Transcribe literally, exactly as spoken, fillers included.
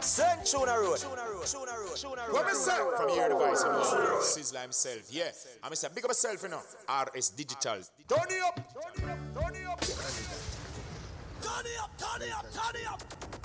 Centuna Road. What me say? From here device, you know, Sizzler himself, yeah. I me say, big up myself, you know, R S Digital. Turn it up, turn it up, turn it up. Turn it up, turn it up, turn it up.